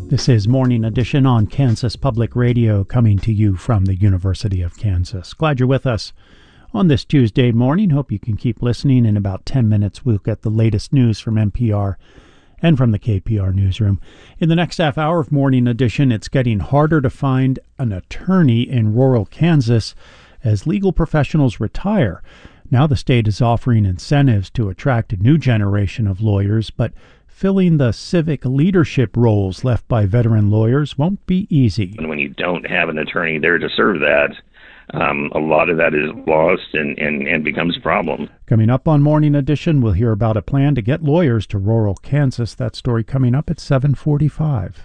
This is Morning Edition on Kansas Public Radio, coming to you from the University of Kansas. Glad you're with us on this Tuesday morning. Hope you can keep listening. In about 10 minutes, we'll get the latest news from NPR and from the KPR newsroom. In the next half hour of Morning Edition, it's getting harder to find an attorney in rural Kansas as legal professionals retire. Now the state is offering incentives to attract a new generation of lawyers, but filling the civic leadership roles left by veteran lawyers won't be easy. And when you don't have an attorney there to serve that, a lot of that is lost and becomes a problem. Coming up on Morning Edition, we'll hear about a plan to get lawyers to rural Kansas. That story coming up at 7:45.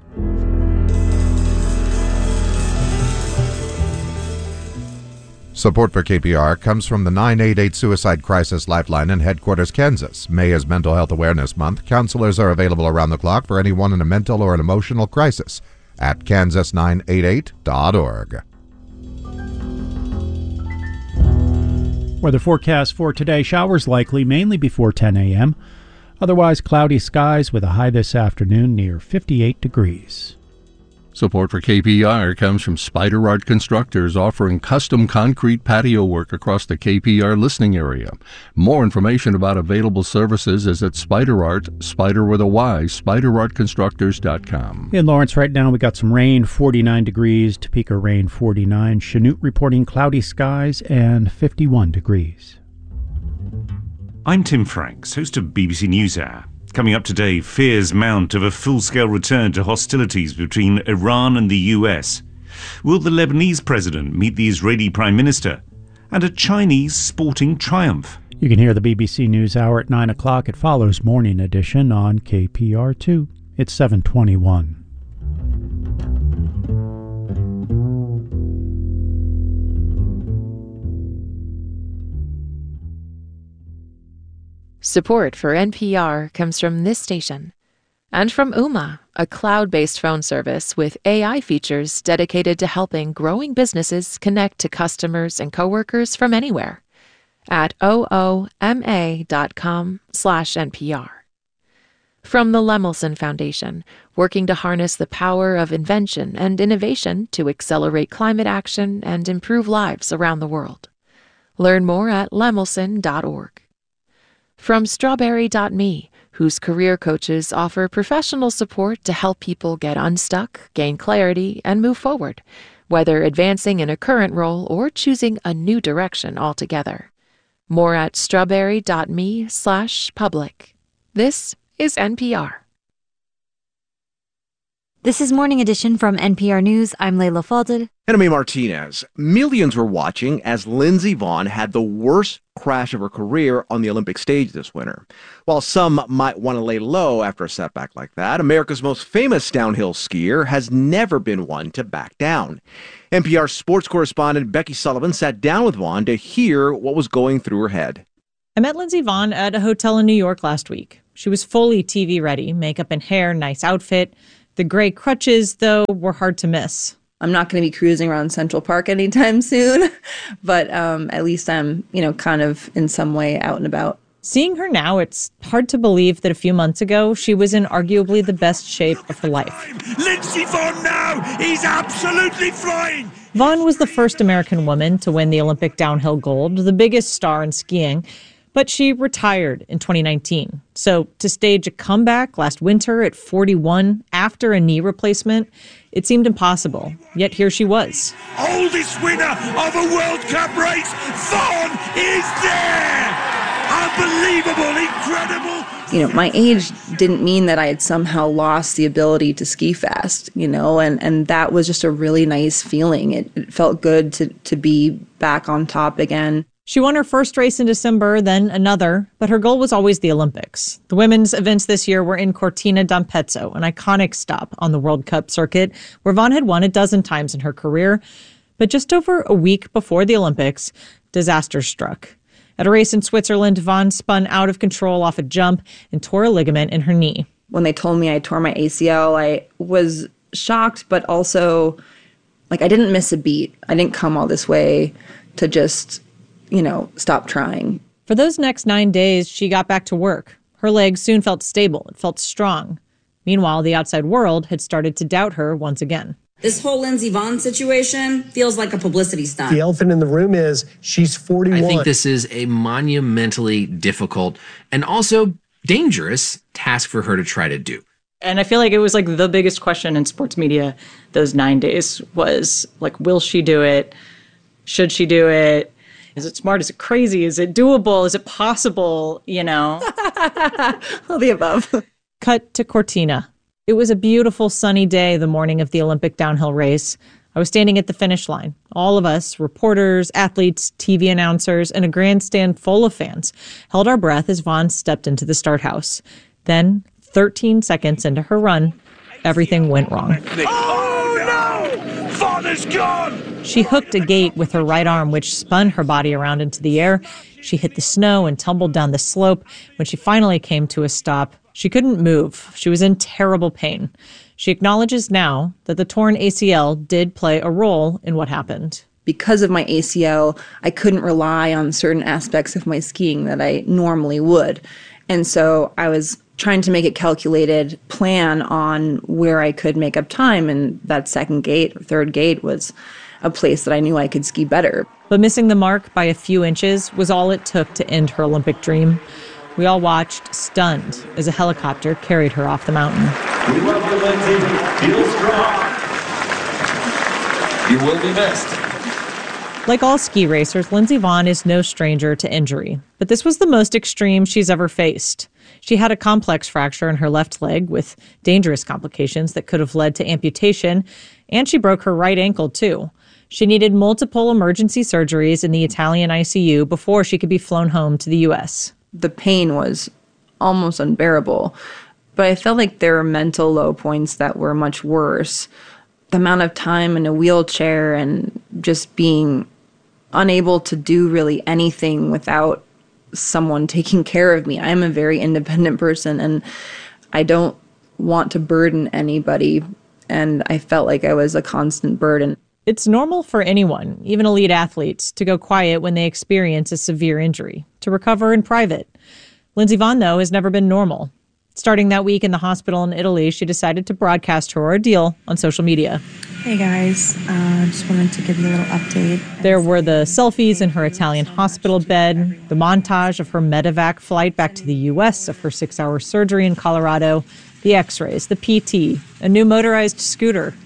Support for KPR comes from the 988 Suicide Crisis Lifeline in Headquarters, Kansas. May is Mental Health Awareness Month. Counselors are available around the clock for anyone in a mental or an emotional crisis at kansas988.org. Weather forecast for today: showers likely, mainly before 10 a.m. Otherwise, cloudy skies with a high this afternoon near 58 degrees. Support for KPR comes from Spider Art Constructors, offering custom concrete patio work across the KPR listening area. More information about available services is at Spider Art, Spider with a Y, spiderartconstructors.com. In Lawrence right now, we got some rain, 49 degrees. Topeka rain, 49. Chanute reporting cloudy skies and 51 degrees. I'm Tim Franks, host of BBC NewsHour. Coming up today, fears mount of a full-scale return to hostilities between Iran and the US. Will the Lebanese president meet the Israeli prime minister? And a Chinese sporting triumph. You can hear the BBC NewsHour at 9 o'clock. It follows Morning Edition on KPR2. It's 7:21. Support for NPR comes from this station and from Ooma, a cloud-based phone service with AI features dedicated to helping growing businesses connect to customers and coworkers from anywhere at ooma.com/NPR. From the Lemelson Foundation, working to harness the power of invention and innovation to accelerate climate action and improve lives around the world. Learn more at lemelson.org. From Strawberry.me, whose career coaches offer professional support to help people get unstuck, gain clarity, and move forward, whether advancing in a current role or choosing a new direction altogether. More at strawberry.me/public. This is NPR. This is Morning Edition from NPR News. I'm Layla Fadel. And I'm A. Martinez. Millions were watching as Lindsey Vonn had the worst crash of her career on the Olympic stage this winter. While some might want to lay low after a setback like that, America's most famous downhill skier has never been one to back down. NPR sports correspondent Becky Sullivan sat down with Vonn to hear what was going through her head. I met Lindsey Vonn at a hotel in New York last week. She was fully TV ready, makeup and hair, nice outfit. The gray crutches, though, were hard to miss. I'm not going to be cruising around Central Park anytime soon, but at least I'm, kind of in some way out and about. Seeing her now, it's hard to believe that a few months ago, she was in arguably the best shape of her life. Lindsey Vonn now! He's absolutely flying! Vonn was the first American woman to win the Olympic downhill gold, the biggest star in skiing. But she retired in 2019. So to stage a comeback last winter at 41 after a knee replacement, it seemed impossible. Yet here she was. Oldest winner of a World Cup race, Vonn is there! Unbelievable, incredible. My age didn't mean that I had somehow lost the ability to ski fast, and that was just a really nice feeling. It felt good to be back on top again. She won her first race in December, then another, but her goal was always the Olympics. The women's events this year were in Cortina d'Ampezzo, an iconic stop on the World Cup circuit, where Vonn had won a dozen times in her career. But just over a week before the Olympics, disaster struck. At a race in Switzerland, Vonn spun out of control off a jump and tore a ligament in her knee. When they told me I tore my ACL, I was shocked, but also, I didn't miss a beat. I didn't come all this way to just stop trying. For those next 9 days, she got back to work. Her leg soon felt stable. It felt strong. Meanwhile, the outside world had started to doubt her once again. This whole Lindsey Vonn situation feels like a publicity stunt. The elephant in the room is she's 41. I think this is a monumentally difficult and also dangerous task for her to try to do. And I feel like it was like the biggest question in sports media those 9 days was like, will she do it? Should she do it? Is it smart? Is it crazy? Is it doable? Is it possible? You know? All the above. Cut to Cortina. It was a beautiful sunny day the morning of the Olympic downhill race. I was standing at the finish line. All of us, reporters, athletes, TV announcers, and a grandstand full of fans, held our breath as Vonn stepped into the start house. Then, 13 seconds into her run, everything went wrong. Oh no! Vonn is gone! She hooked a gate with her right arm, which spun her body around into the air. She hit the snow and tumbled down the slope. When she finally came to a stop, she couldn't move. She was in terrible pain. She acknowledges now that the torn ACL did play a role in what happened. Because of my ACL, I couldn't rely on certain aspects of my skiing that I normally would. And so I was trying to make a calculated plan on where I could make up time. And that second gate, or third gate, was a place that I knew I could ski better. But missing the mark by a few inches was all it took to end her Olympic dream. We all watched, stunned, as a helicopter carried her off the mountain. We love you, Lindsey. Feel strong. You will be missed. Like all ski racers, Lindsey Vonn is no stranger to injury. But this was the most extreme she's ever faced. She had a complex fracture in her left leg with dangerous complications that could have led to amputation, and she broke her right ankle, too. She needed multiple emergency surgeries in the Italian ICU before she could be flown home to the U.S. The pain was almost unbearable, but I felt like there were mental low points that were much worse. The amount of time in a wheelchair and just being unable to do really anything without someone taking care of me. I'm a very independent person, and I don't want to burden anybody, and I felt like I was a constant burden. It's normal for anyone, even elite athletes, to go quiet when they experience a severe injury, to recover in private. Lindsey Vonn, though, has never been normal. Starting that week in the hospital in Italy, she decided to broadcast her ordeal on social media. Hey guys, just wanted to give you a little update. There were the selfies in her Italian hospital bed, the montage of her medevac flight back to the U.S., of her 6-hour surgery in Colorado, the x-rays, the PT, a new motorized scooter.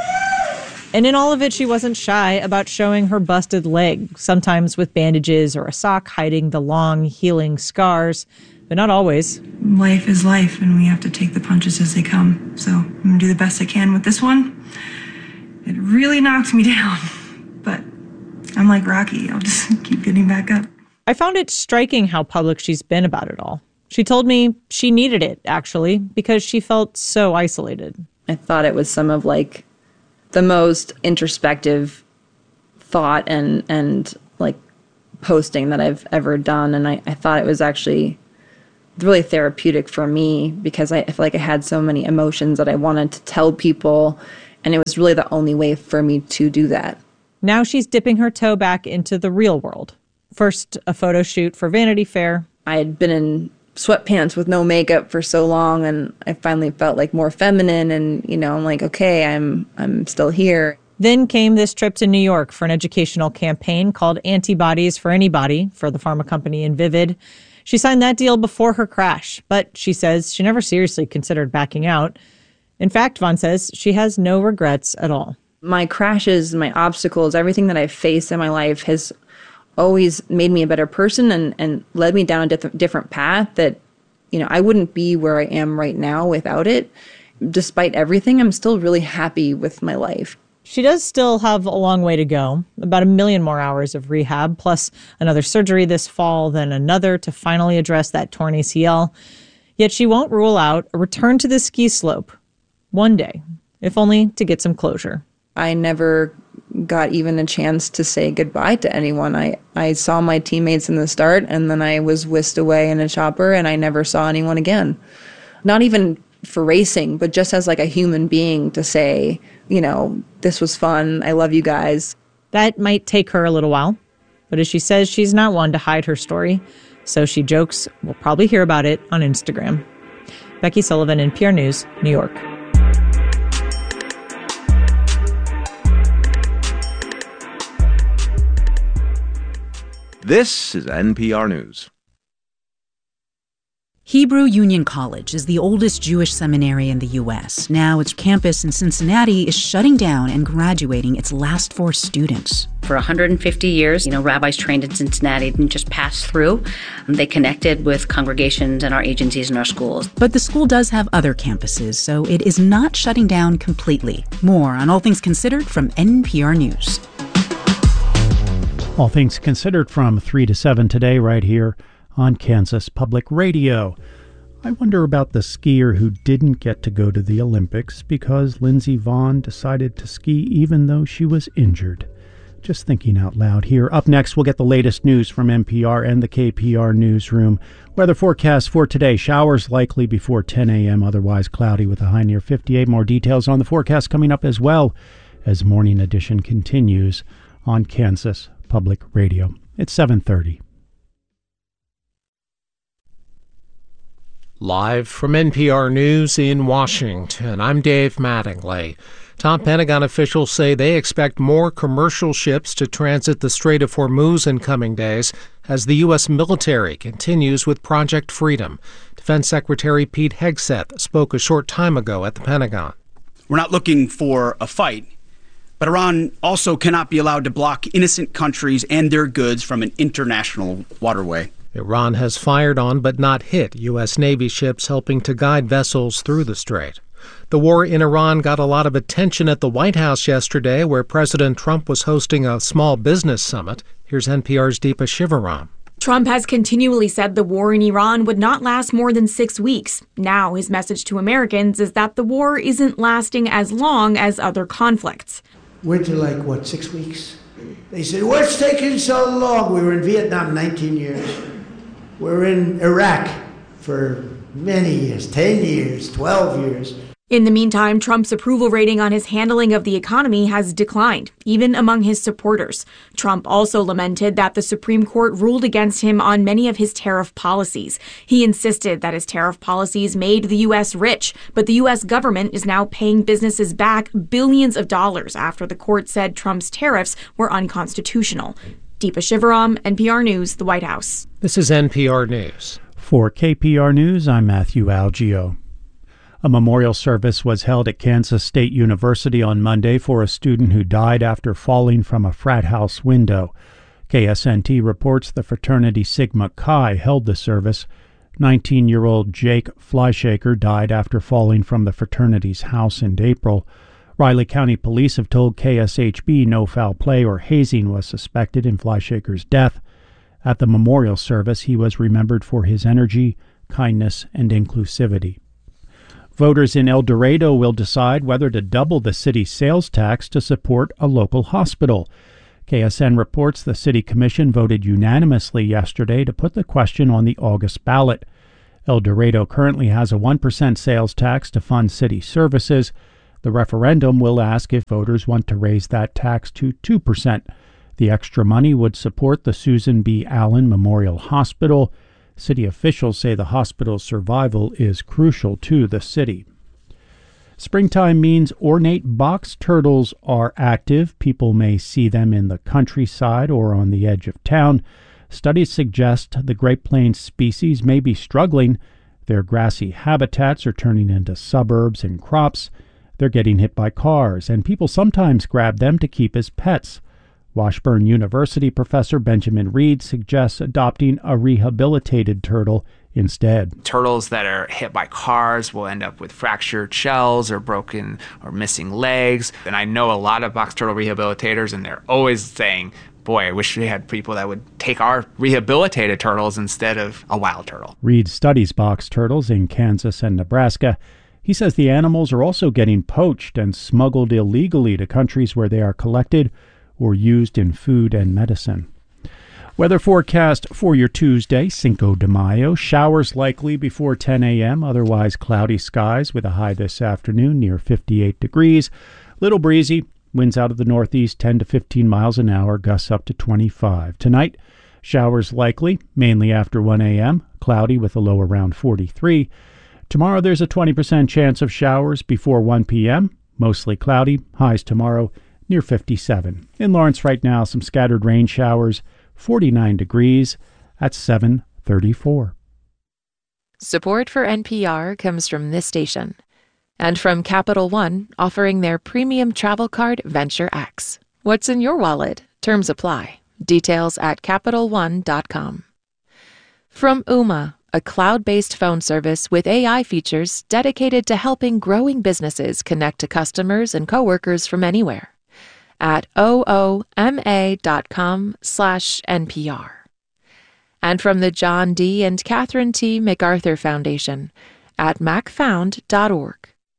And in all of it, she wasn't shy about showing her busted leg, sometimes with bandages or a sock hiding the long, healing scars, but not always. Life is life, and we have to take the punches as they come. So I'm going to do the best I can with this one. It really knocked me down, but I'm like Rocky. I'll just keep getting back up. I found it striking how public she's been about it all. She told me she needed it, actually, because she felt so isolated. I thought it was some of like the most introspective thought and like posting that I've ever done. And I thought it was actually really therapeutic for me because I feel like I had so many emotions that I wanted to tell people. And it was really the only way for me to do that. Now she's dipping her toe back into the real world. First, a photo shoot for Vanity Fair. I had been in sweatpants with no makeup for so long, and I finally felt like more feminine, and I'm like, okay, I'm still here. Then came this trip to New York for an educational campaign called Antibodies for Anybody for the pharma company Invivyd. She signed that deal before her crash, but she says she never seriously considered backing out. In fact, Vonn says she has no regrets at all. My crashes, my obstacles, everything that I've faced in my life has always made me a better person and led me down a different path that, I wouldn't be where I am right now without it. Despite everything, I'm still really happy with my life. She does still have a long way to go, about 1 million more hours of rehab, plus another surgery this fall, then another to finally address that torn ACL. Yet she won't rule out a return to the ski slope one day, if only to get some closure. I never got even a chance to say goodbye to anyone. I saw my teammates in the start, and then I was whisked away in a chopper, and I never saw anyone again. Not even for racing, but just as like a human being to say, this was fun. I love you guys. That might take her a little while, but as she says, she's not one to hide her story. So she jokes we'll probably hear about it on Instagram. Becky Sullivan, NPR News, New York. This is NPR News. Hebrew Union College is the oldest Jewish seminary in the U.S. Now its campus in Cincinnati is shutting down and graduating its last 4 students. For 150 years, rabbis trained in Cincinnati didn't just pass through. They connected with congregations and our agencies and our schools. But the school does have other campuses, so it is not shutting down completely. More on All Things Considered from NPR News. All Things Considered from 3 to 7 today right here on Kansas Public Radio. I wonder about the skier who didn't get to go to the Olympics because Lindsey Vonn decided to ski even though she was injured. Just thinking out loud here. Up next, we'll get the latest news from NPR and the KPR newsroom. Weather forecast for today. Showers likely before 10 a.m., otherwise cloudy with a high near 58. More details on the forecast coming up as well as Morning Edition continues on Kansas Public Radio. It's 7:30. Live from NPR News in Washington, I'm Dave Mattingly. Top Pentagon officials say they expect more commercial ships to transit the Strait of Hormuz in coming days as the U.S. military continues with Project Freedom. Defense Secretary Pete Hegseth spoke a short time ago at the Pentagon. We're not looking for a fight, but Iran also cannot be allowed to block innocent countries and their goods from an international waterway. Iran has fired on but not hit U.S. Navy ships helping to guide vessels through the strait. The war in Iran got a lot of attention at the White House yesterday, where President Trump was hosting a small business summit. Here's NPR's Deepa Shivaram. Trump has continually said the war in Iran would not last more than 6 weeks. Now his message to Americans is that the war isn't lasting as long as other conflicts. Went to 6 weeks? They said, what's taking so long? We were in Vietnam 19 years. We're in Iraq for many years, 10 years, 12 years. In the meantime, Trump's approval rating on his handling of the economy has declined, even among his supporters. Trump also lamented that the Supreme Court ruled against him on many of his tariff policies. He insisted that his tariff policies made the U.S. rich, but the U.S. government is now paying businesses back billions of dollars after the court said Trump's tariffs were unconstitutional. Deepa Shivaram, NPR News, the White House. This is NPR News. For KPR News, I'm Matthew Algio. A memorial service was held at Kansas State University on Monday for a student who died after falling from a frat house window. KSNT reports the fraternity Sigma Chi held the service. 19-year-old Jake Flyshaker died after falling from the fraternity's house in April. Riley County Police have told KSHB no foul play or hazing was suspected in Flyshaker's death. At the memorial service, he was remembered for his energy, kindness, and inclusivity. Voters in El Dorado will decide whether to double the city's sales tax to support a local hospital. KSN reports the City Commission voted unanimously yesterday to put the question on the August ballot. El Dorado currently has a 1% sales tax to fund city services. The referendum will ask if voters want to raise that tax to 2%. The extra money would support the Susan B. Allen Memorial Hospital. City officials say the hospital's survival is crucial to the city. Springtime means ornate box turtles are active. People may see them in the countryside or on the edge of town. Studies suggest the Great Plains species may be struggling. Their grassy habitats are turning into suburbs and crops. They're getting hit by cars, and people sometimes grab them to keep as pets. Washburn University professor Benjamin Reed suggests adopting a rehabilitated turtle instead. Turtles that are hit by cars will end up with fractured shells or broken or missing legs. And I know a lot of box turtle rehabilitators, and they're always saying, boy, I wish we had people that would take our rehabilitated turtles instead of a wild turtle. Reed studies box turtles in Kansas and Nebraska. He says the animals are also getting poached and smuggled illegally to countries where they are collected or used in food and medicine. Weather forecast for your Tuesday, Cinco de Mayo. Showers likely before 10 a.m., otherwise cloudy skies with a high this afternoon near 58 degrees. Little breezy, winds out of the northeast 10 to 15 miles an hour, gusts up to 25. Tonight, showers likely, mainly after 1 a.m., cloudy with a low around 43. Tomorrow there's a 20% chance of showers before 1 p.m., mostly cloudy, highs tomorrow near 57. In Lawrence right now, some scattered rain showers, 49 degrees at 7:34. Support for NPR comes from this station and from Capital One, offering their premium travel card Venture X. What's in your wallet? Terms apply. Details at CapitalOne.com. From Ooma, a cloud-based phone service with AI features dedicated to helping growing businesses connect to customers and coworkers from anywhere. At ooma.com/NPR. And from the John D. and Catherine T. MacArthur Foundation at macfound.org.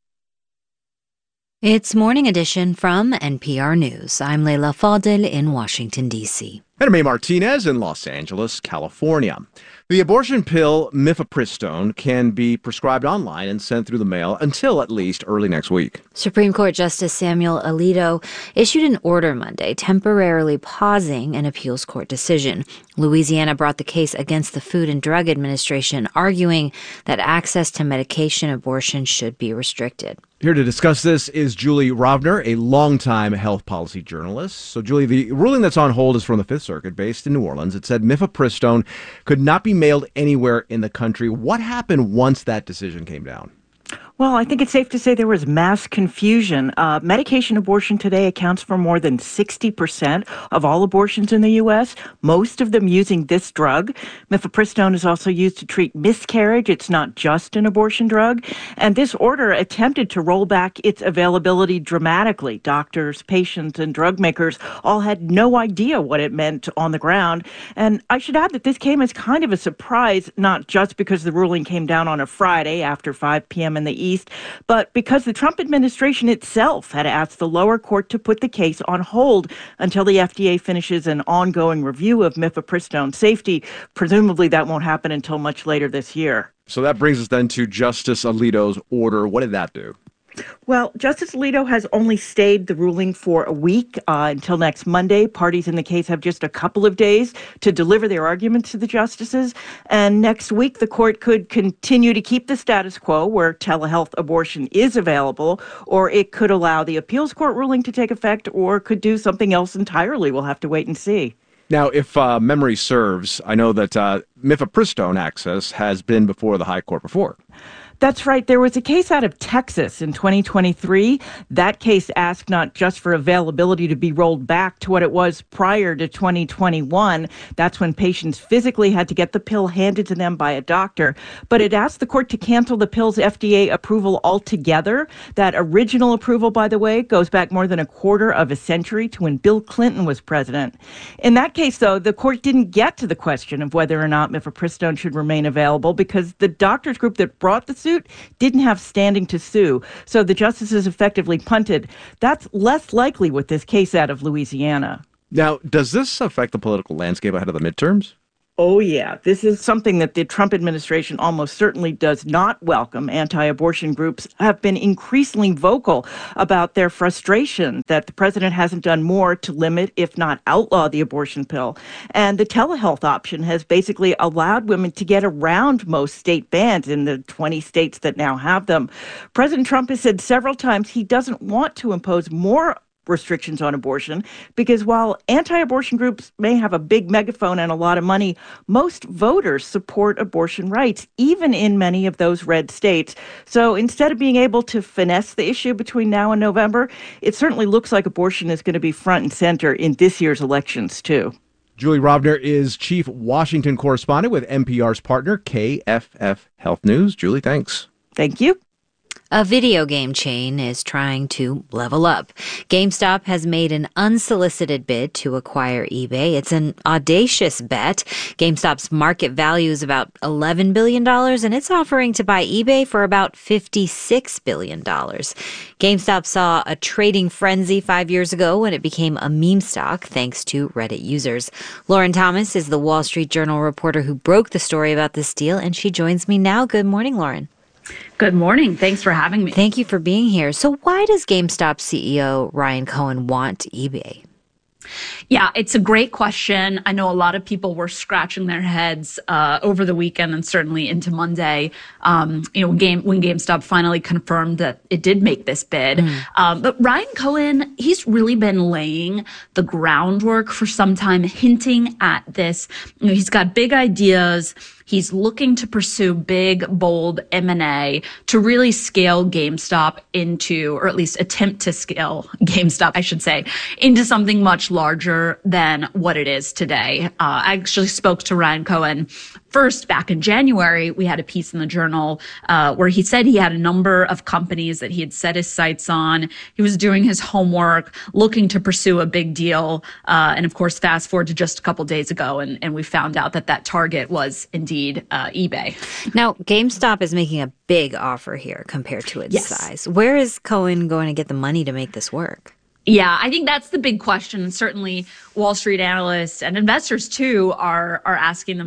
It's Morning Edition from NPR News. I'm Leila Fadel in Washington, D.C. And May Martinez in Los Angeles, California. The abortion pill mifepristone can be prescribed online and sent through the mail until at least early next week. Supreme Court Justice Samuel Alito issued an order Monday temporarily pausing an appeals court decision. Louisiana brought the case against the Food and Drug Administration, arguing that access to medication abortion should be restricted. Here to discuss this is Julie Rovner, a longtime health policy journalist. So, Julie, the ruling that's on hold is from the Fifth Circuit, based in New Orleans. It said mifepristone could not be mailed anywhere in the country. What happened once that decision came down? Well, I think it's safe to say there was mass confusion. Medication abortion today accounts for more than 60% of all abortions in the U.S., most of them using this drug. Mifepristone is also used to treat miscarriage. It's not just an abortion drug. And this order attempted to roll back its availability dramatically. Doctors, patients, and drug makers all had no idea what it meant on the ground. And I should add that this came as kind of a surprise, not just because the ruling came down on a Friday after 5 p.m. in the East, but because the Trump administration itself had asked the lower court to put the case on hold until the FDA finishes an ongoing review of mifepristone safety. Presumably that won't happen until much later this year. So that brings us then to Justice Alito's order. What did that do? Well, Justice Alito has only stayed the ruling for a week until next Monday. Parties in the case have just a couple of days to deliver their arguments to the justices. And next week, the court could continue to keep the status quo where telehealth abortion is available, or it could allow the appeals court ruling to take effect, or could do something else entirely. We'll have to wait and see. Now, if memory serves, I know that mifepristone access has been before the high court before. That's right. There was a case out of Texas in 2023. That case asked not just for availability to be rolled back to what it was prior to 2021. That's when patients physically had to get the pill handed to them by a doctor. But it asked the court to cancel the pill's FDA approval altogether. That original approval, by the way, goes back more than a quarter of a century to when Bill Clinton was president. In that case, though, the court didn't get to the question of whether or not mifepristone should remain available because the doctors group that brought the suit didn't have standing to sue. So the justices effectively punted. That's less likely with this case out of Louisiana. Now, does this affect the political landscape ahead of the midterms? Oh, yeah. This is something that the Trump administration almost certainly does not welcome. Anti-abortion groups have been increasingly vocal about their frustration that the president hasn't done more to limit, if not outlaw, the abortion pill. And the telehealth option has basically allowed women to get around most state bans in the 20 states that now have them. President Trump has said several times he doesn't want to impose more restrictions on abortion because while anti-abortion groups may have a big megaphone and a lot of money, most voters support abortion rights, even in many of those red states. So instead of being able to finesse the issue between now and November, it certainly looks like abortion is going to be front and center in this year's elections, too. Julie Rovner is chief Washington correspondent with NPR's partner, KFF Health News. Julie, thanks. Thank you. A video game chain is trying to level up. GameStop has made an unsolicited bid to acquire eBay. It's an audacious bet. GameStop's market value is about $11 billion, and it's offering to buy eBay for about $56 billion. GameStop saw a trading frenzy 5 years ago when it became a meme stock, thanks to Reddit users. Lauren Thomas is the Wall Street Journal reporter who broke the story about this deal, and she joins me now. Good morning, Lauren. Good morning. Thanks for having me. Thank you for being here. So why does GameStop CEO Ryan Cohen want eBay? Yeah, it's a great question. I know a lot of people were scratching their heads over the weekend and certainly into Monday, when GameStop finally confirmed that it did make this bid. But Ryan Cohen, he's really been laying the groundwork for some time, hinting at this. He's got big ideas. He's looking to pursue big, bold M&A to really scale GameStop into, or at least attempt to scale GameStop, I should say, into something much larger than what it is today. I actually spoke to Ryan Cohen first back in January. We had a piece in the Journal where he said he had a number of companies that he had set his sights on. He was doing his homework, looking to pursue a big deal. And of course, fast forward to just a couple days ago, and we found out that target was indeed eBay. Now, GameStop is making a big offer here compared to its size. Where is Cohen going to get the money to make this work? Yeah, I think that's the big question. Certainly Wall Street analysts and investors too are asking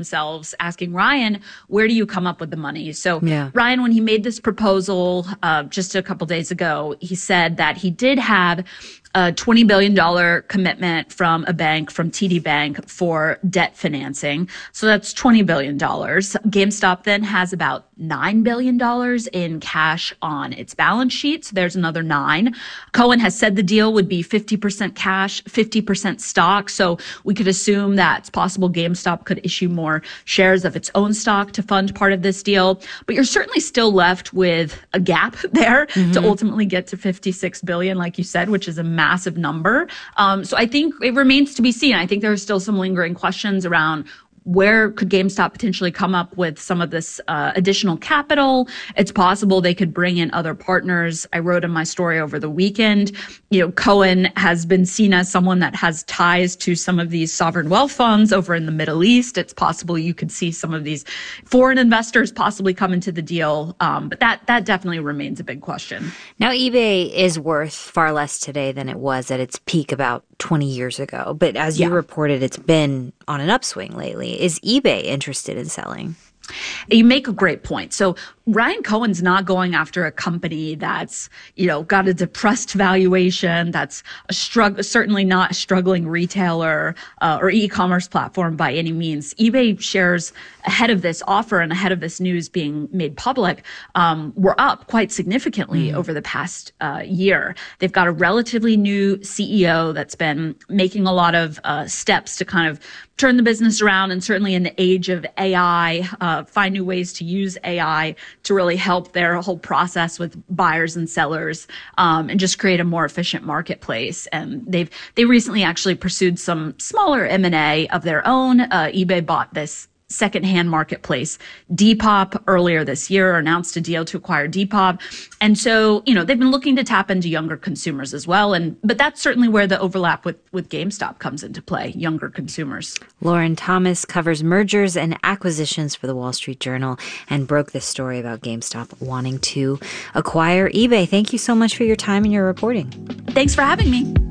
Ryan, where do you come up with the money? So Ryan, when he made this proposal just a couple days ago, he said that he did have a $20 billion commitment from a bank, from TD Bank, for debt financing. So that's $20 billion. GameStop then has about $9 billion in cash on its balance sheet. So there's another 9. Cohen has said the deal would be 50% cash, 50% stock. So we could assume that it's possible GameStop could issue more shares of its own stock to fund part of this deal. But you're certainly still left with a gap there to ultimately get to $56 billion, like you said, which is a massive number. So I think it remains to be seen. I think there are still some lingering questions around where could GameStop potentially come up with some of this additional capital. It's possible they could bring in other partners. I wrote in my story over the weekend, Cohen has been seen as someone that has ties to some of these sovereign wealth funds over in the Middle East. It's possible you could see some of these foreign investors possibly come into the deal. But that definitely remains a big question. Now, eBay is worth far less today than it was at its peak about 20 years ago. But as you reported, it's been on an upswing lately. Is eBay interested in selling? You make a great point. So Ryan Cohen's not going after a company that's, got a depressed valuation, that's certainly not a struggling retailer or e-commerce platform by any means. eBay shares ahead of this offer and ahead of this news being made public were up quite significantly over the past year. They've got a relatively new CEO that's been making a lot of steps to kind of turn the business around, and certainly in the age of AI, find new ways to use AI to really help their whole process with buyers and sellers, and just create a more efficient marketplace. And they recently actually pursued some smaller M&A of their own. eBay bought this secondhand marketplace Depop earlier this year, announced a deal to acquire Depop. And so, they've been looking to tap into younger consumers as well. But that's certainly where the overlap with GameStop comes into play, younger consumers. Lauren Thomas covers mergers and acquisitions for the Wall Street Journal and broke this story about GameStop wanting to acquire eBay. Thank you so much for your time and your reporting. Thanks for having me.